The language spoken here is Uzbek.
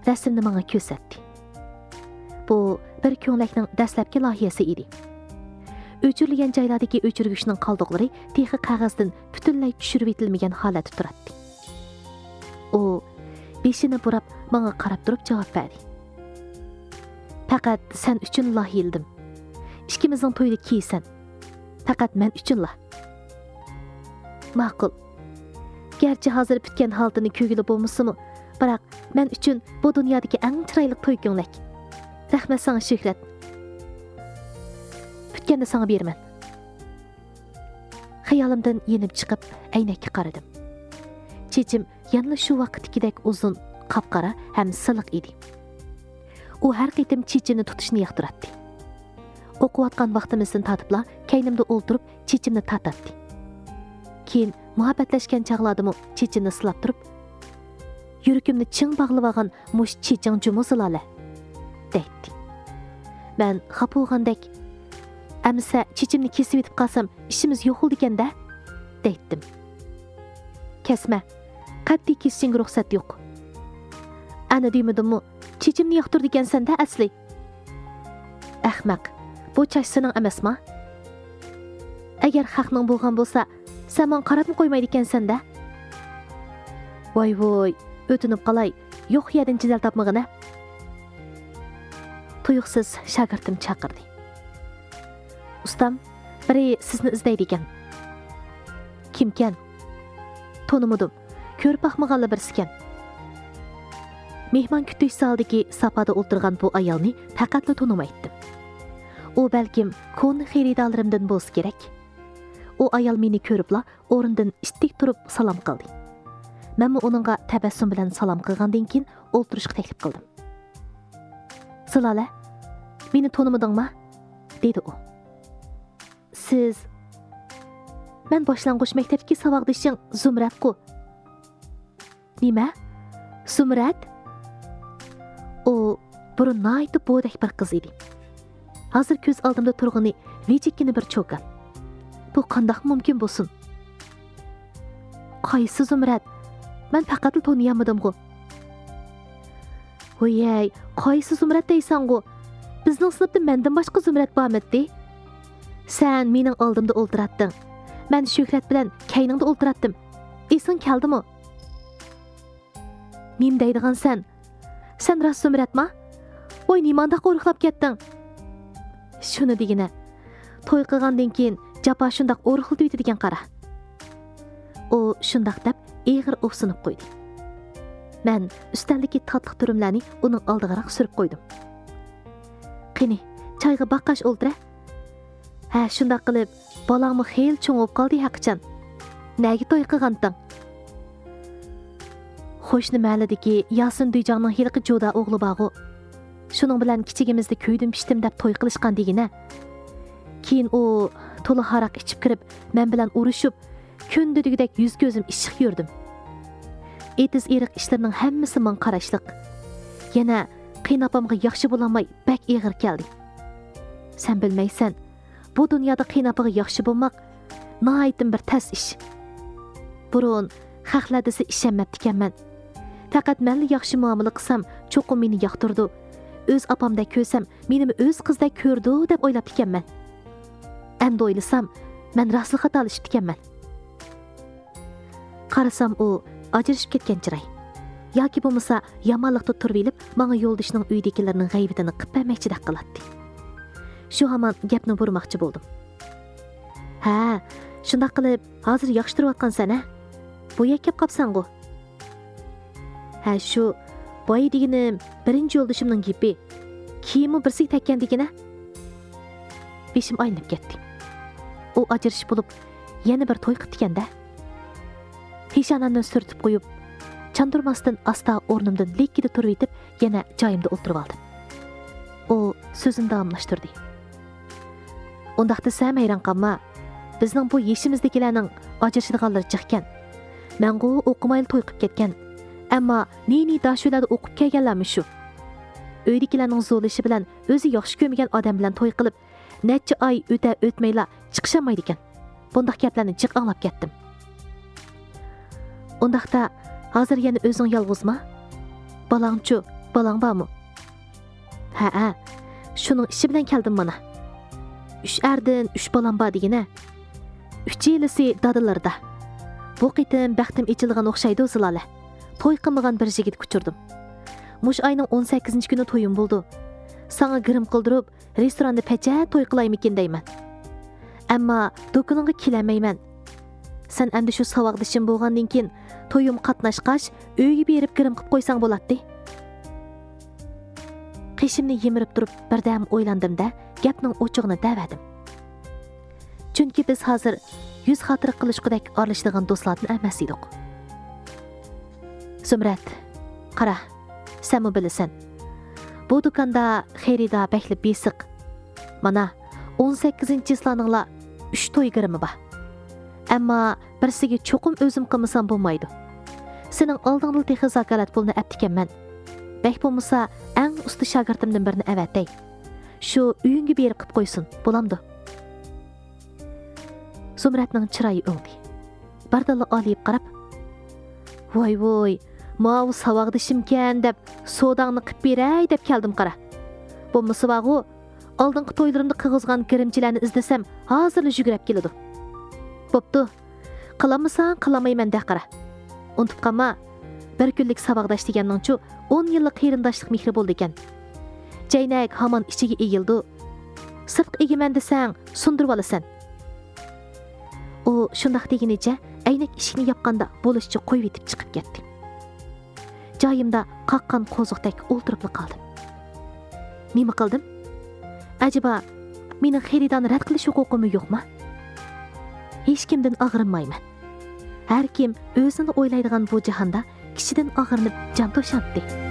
rasmni menga ko'rsatdi. Bu bir ko'nglakning dastlabki loyihasi edi. O'chirilgan joylardagi o'chirgichning qoldiqlari texi qog'ozdan butunlay tushirib etilmagan holatda turadi. U beshini burab menga qarab turib javob berdi. Faqat sen uchun loyihildim. Ikkimizning to'yda kiysan. Faqat men uchunla. Ma'qul. Gerçi hozir bitgan holatini ko'gili bo'lmasimi, biroq men uchun bu dunyodagi eng chiroyli to'y ko'nglak. Rahmat sana Shuhrat. Bitganda sana beraman. Xayolimdan yenib chiqib, aynakka qaradim. Chechim yana shu vaqtdagidek uzun, qapqara ham siliq edi. U har qitim chechimni tutishni yoqtiradi. O'qiyotgan vaqtimizdan tatibla kaynimda o'ltirib chechimni tatadi. Keyin muhabbatlashgan chaqladimi chechimni silab turib, yuragimni ching bog'lab olgan mush cheching jumuzilala deydi. Men xafa bo'lgandek, "Amsa chechimni kesib etib qolsam, ishimiz yo'qoldi ekanda" deydim. "Kesma. Qat'iy kesishingga ruxsat yo'q." Ana deymidimmi? Chechimni yoqtirdi ekansan-da asli. Ahmaq. Bu chash sening emasmi? Agar haqning bo'lgan bo'lsa, sen men qarab qo'ymaydi ekansan-da. Voy, o'tinib qolay. Yo'q yerdan chidal topmag'ina. Tuyuqsiz shogirdim chaqirdi. Ustam, biri sizni izlaydi ekan. Kimkan? Tonimadim. Ko'rib baxmag'anlar birsikan. Mehmon kutish zalidagi sapada o'tirgan bu ayolni faqatla tonimaydim. U balkim kon xaridorlarimdan bo'lsa kerak. U ayol meni ko'ribla o'rindan istik turib salom qildi. Men uningga tabassum bilan salom qilgandan keyin o'tirishga taklif qildim. "Silala, meni tonimadingmi?" dedi u. "Siz men boshlang'ich maktabdagi savodishing Zumrat-ku." "Nima? Zumrat?" U burun naytib bo'dak bir qiz edi. Hozir ko'z oldimda turg'ini vejikkina bir cho'kan. Bu qandoq mumkin bo'lsin? Qaysi Zumrat? Men faqat taniyamadim-ku. Voyay, qaysi Zumrat deysan-ku? Bizning sinfda mendan boshqa Zumrat bormidi? Sen mening oldimda o'ltiratding. Men Shuhrat bilan kayningda o'ltiratdim. Esing keldimi? Nim deydigan sen? Sen rost Zumratmi? Voy, nimanda qo'rqlab ketding? Shuni degina. To'y qilgandan keyin japa shundoq o'rxildi deydigan qara. U shundoq deb eg'ir o'ksinib qo'ydi. Men ustaldagi tatliq turimlarni uning oldig'aroq surib qo'ydim. "Qani, choyga baqqash o'ltira." "Ha, shundoq qilib, balangmi xeyl cho'ng bo'lib qoldi haqiqatan. Nega to'y qilganding?" Xo'shni mahalladagi Yasin Duyjonning hiliqi jo'da o'g'li bog'u. Shuning bilan kichigimizda ko'ydim pishdim deb to'y qilishgan degina. Keyin u to'la haraq ichib kirib, men bilan urushib, kundudagidek yuz ko'zim ishiq yurdim. Etiz eriq ishlarning hammasi men qarashliq. Yana qiynapamga yaxshi bo'lolmay bak eg'ir keldi. Sen bilmaysan, bu dunyoda qiynapiga yaxshi bo'lmoq noaytim bir tas ish. Burun haqladisi ishonmabdi ekanman. Faqat men yaxshi muomala qilsam, cho'qim meni yoqtirdi. O'z opamda ko'rsam, meni o'z qizda ko'rdi deb o'ylab ekanman. Endi o'ylasam, men rasli xato qilib ekanman. Qarasam u ajrashib ketgan chiray. Yoki bo'lmasa, yomonlikda turib elib, menga yo'ldishning uydagilarning g'aybitini qilpamoqchidek qiladi. Shu hamon gapni burmoqchi bo'ldim. "Ha, shunday qilib, hozir yaxshi turayotgansan-a? Bu yakka qopsan-ku." "Ha, shu boy deganim birinchi yo'ldishimning gapi. Kiyimi birsik takkan degina." Beshim aynib ketdi. U ajrish bo'lib, yana bir to'y qildi-kanda. Peshonamni surtib qo'yib, chandurmasdan asta o'rnimdan lekkida turib etib, yana joyimda o'tirib oldim. U so'zini davomlashtirdi. "Undaqda sen hayron qolma. Bizning bu yeshimizdagilarning ajrashadiganlari chiqqan. Mengu o'qimayli to'y qilib ketgan. Ammo neni dashularda o'qib kelganlarmi shu? Uydagilarning zo'lishi bilan o'zi yaxshi ko'rmagan odam bilan to'y qilib, necha oy o'tmayla chiqishamaydi ekan. Bundaq gaplarni jiq anglab ketdim. Undaqda hozir yana o'zing yolg'izmi? Balangchu, balang bormi? Ha, shuning ishi bilan keldim mana. 3 erdan 3 balam bor degina. 3 yilisi dadalarda. Bu qitim baxtim ichilgan o'xshaydi o'zlala. To'y qilmagan bir yigit kuchirdim. Mush ayning 18-kuni to'yim bo'ldi. Sana girim qildirib, restoranda pacha to'y qilaymikin deyman. Ammo do'koningga kelamayman. Sen endi shu savoqdishim bo'lgandan keyin to'yim qatnashqash, uyga berib girim qilib qo'ysang bo'ladi. Qishimni yemirib turib, birdam o'ylandim-da, gapning o'chig'ini davadim. Chunki biz hozir yuz xotir qilishqidek orlashadigan do'stlardan emas edik. Zumrat, qara, sen mi bilasan? Bu do'konda xaridor bakli besiq. Mana 18-yillarningla 3 to'y girimi bor. Ammo birsiga cho'qim o'zim qilmasam bo'lmaydi. Sening oldingda texi zakalat pulni aptikanman. Bek bo'lmasa, eng usta shogirdimdan birini avatay. Shu uyingga berib qilib qo'ysin, bo'lamdi. Zumratning chiroyi o'ngdi. Bardalla olib qarab, "Voy, mau savoqdishimkan" deb sodangni qilib beray deb keldim qara. Bo'lmasa vaqo, oldingi to'ylarimda qig'izgan kirimchilarni izlasam, hozirla yugurib keladi. Bo'pti. Qilamasan, qilamayman de qara. Unutib qolma. Bir kunlik savoqdash deganning-chu 10 yillik qarindoshlik mehri bo'ldi ekan. Jaynak hamon ichiga egildi. Sirq egiman desang, sundirib olasan. U shundaq deginicha aynak eshikni yopganda bo'lishchi qo'yib etib chiqib ketdi. Joyimda qaqqan qo'ziqdek o'ltirib qoldim. Nima qildim? Ajaba mening xaridorni rad qilish huquqim yo'qmi? Hech kimdan og'rinmayman. Har kim o'zini o'ylaydigan bu jahonda kishidan og'rinib jon to'shatdi.